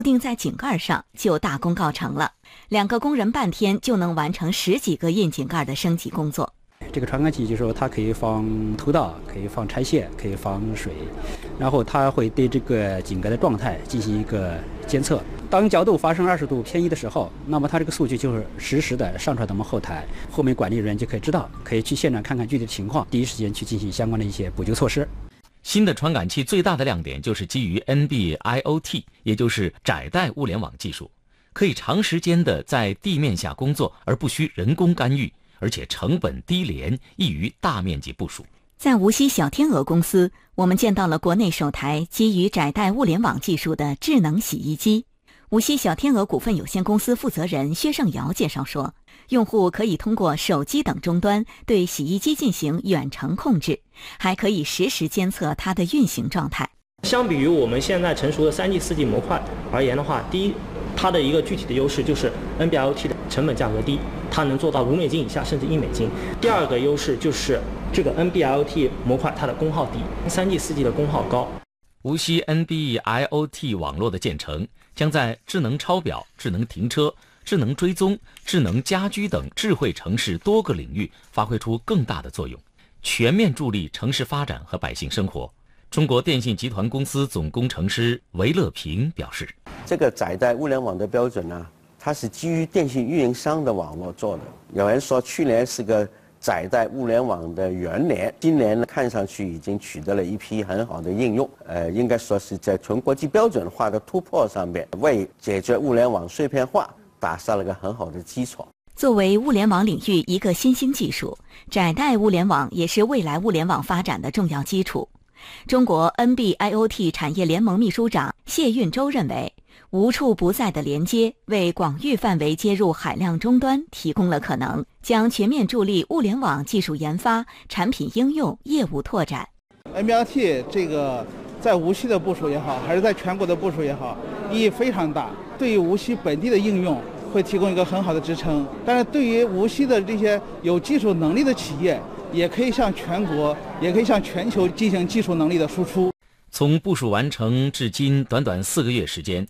钉在井盖上就大功告成了，2个工人半天就能完成10几个印井盖的升级工作。 这个传感器就是说它可以放头道，可以放拆卸，可以放水，然后它会对这个井盖的状态进行一个监测。当角度发生20度偏移的时候，那么它这个数据就是实时的上传到我们后台，后面管理人员就可以知道，可以去现场看看具体的情况，第一时间去进行相关的一些补救措施。 新的传感器最大的亮点就是基于 NB-IoT， 也就是窄带物联网技术，可以长时间的在地面下工作，而不需人工干预，而且成本低廉，易于大面积部署。 在无锡小天鹅公司，我们见到了国内首台基于窄带物联网技术的智能洗衣机。无锡小天鹅股份有限公司负责人薛胜尧介绍说，用户可以通过手机等终端对洗衣机进行远程控制，还可以实时监测它的运行状态。 相比于我们现在成熟的3G、4G 模块而言的话，第一，它的一个具体的优势就是 NB-IoT 的成本价格低，它能做到$5以下甚至$1。第二个优势就是这个 NB-IoT 模块它的功耗低，3G、4G 的功耗高。 无锡 NB-IoT 网络的建成，将在智能抄表、智能停车、智能追踪、智能家居等智慧城市多个领域发挥出更大的作用，全面助力城市发展和百姓生活。中国电信集团公司总工程师韦乐平表示， 这个窄带物联网的标准呢，它是基于电信运营商的网络做的。有人说去年是个窄带物联网的元年，今年呢看上去已经取得了一批很好的应用，应该说是在纯国际标准化的突破上面，为解决物联网碎片化打下了个很好的基础。 作为物联网领域一个新兴技术，窄带物联网也是未来物联网发展的重要基础。中国 NB-IoT 产业联盟秘书长谢运洲认为，无处不在的连接为广域范围接入海量终端提供了可能，将全面助力物联网技术研发、产品应用、业务拓展。 NB-IoT 这个在无锡的部署也好，还是在全国的部署也好，意义非常大，对于无锡本地的应用会提供一个很好的支撑。但是对于无锡的这些有技术能力的企业，也可以向全国，也可以向全球进行技术能力的输出。 从部署完成至今短短4个月时间，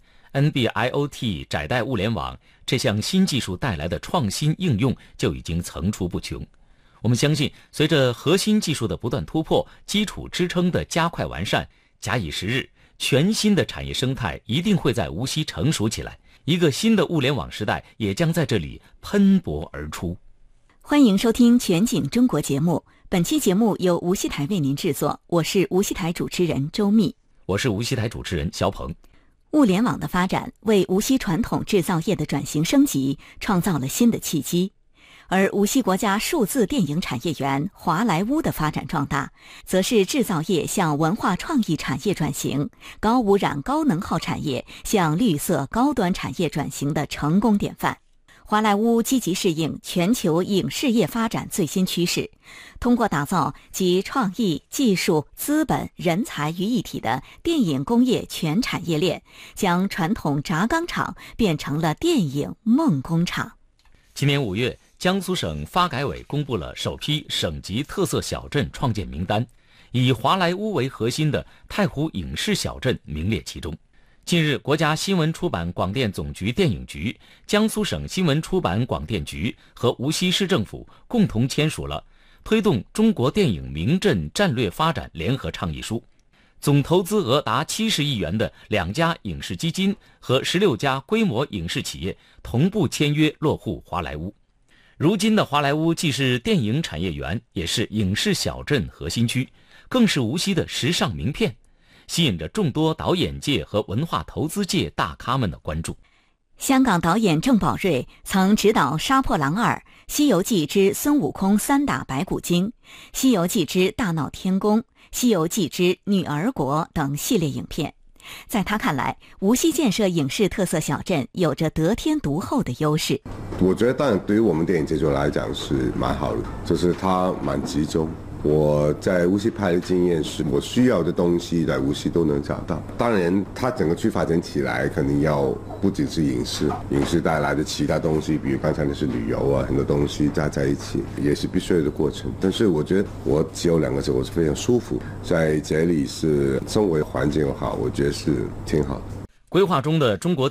NB-IoT 窄带物联网这项新技术带来的创新应用就已经层出不穷。我们相信，随着核心技术的不断突破，基础支撑的加快完善，假以时日，全新的产业生态一定会在无锡成熟起来，一个新的物联网时代也将在这里喷薄而出。 欢迎收听全景中国节目，本期节目由无锡台为您制作，我是无锡台主持人周密， 我是无锡台主持人肖鹏。 物联网的发展为无锡传统制造业的转型升级创造了新的契机，而无锡国家数字电影产业园华莱坞的发展壮大，则是制造业向文化创意产业转型、高污染高能耗产业向绿色高端产业转型的成功典范。华莱坞积极适应全球影视业发展最新趋势，通过打造集创意、技术、资本、人才于一体的电影工业全产业链，将传统轧钢厂变成了电影梦工厂。 今年5月，江苏省发改委公布了首批省级特色小镇创建名单，以华莱坞为核心的太湖影视小镇名列其中。近日，国家新闻出版广电总局电影局、江苏省新闻出版广电局和无锡市政府共同签署了推动中国电影名镇战略发展联合倡议书，总投资额达70亿元的2家影视基金和16家规模影视企业同步签约落户华莱坞。如今的华莱坞既是电影产业园，也是影视小镇核心区，更是无锡的时尚名片，吸引着众多导演界和文化投资界大咖们的关注。 香港导演郑宝瑞曾执导《杀破狼2》《西游记之孙悟空3打白骨精》《西游记之大闹天宫》《西游记之女儿国》等系列影片。在他看来，无锡建设影视特色小镇有着得天独厚的优势。 我觉得当然对于我们电影制作来讲是蛮好的，就是它蛮集中。我在无锡拍的经验是，我需要的东西在无锡都能找到。当然它整个去发展起来肯定要不只是影视带来的其他东西，比如刚才那是旅游啊，很多东西加在一起也是必须的过程。但是我觉得我只有2个字，我是非常舒服，在这里是生活环境好，我觉得是挺好的。 规划中的中国